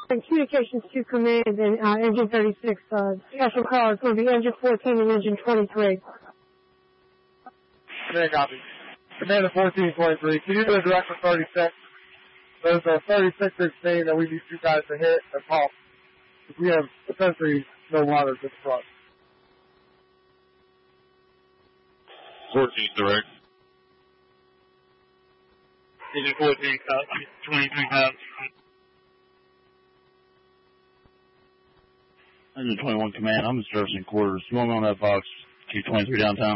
Communications to command and engine 36. Special call is going to be engine 14 and engine 23. Command copy. Command of 1423. Can you do a direct for 36? There's a 3616 that we need you guys to hit and pump. We have essentially no water this front. 14 direct. Engine 14, 23 pounds. Engine 21 command, I'm in servicing quarters. You want me on that box, Q23 downtown?